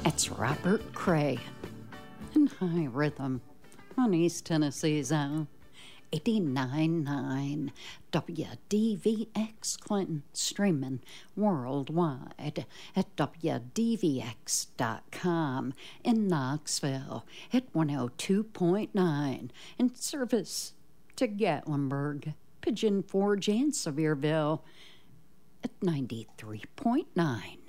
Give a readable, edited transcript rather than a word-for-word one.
It's Robert Cray in High Rhythm on East Tennessee's own 89.9 WDVX Clinton, streaming worldwide at WDVX.com, in Knoxville at 102.9, in service to Gatlinburg, Pigeon Forge, and Sevierville at 93.9.